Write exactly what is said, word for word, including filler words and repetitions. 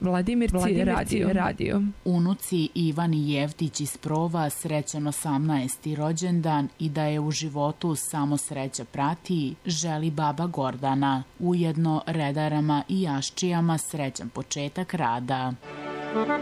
Vladimirci, Vladimirci radio. radio. Unuci Ivan i Jevtić iz Prova srećan osamnaesti rođendan i da je u životu samo sreća prati, želi baba Gordana. Ujedno redarama i jaščijama srećan početak rada.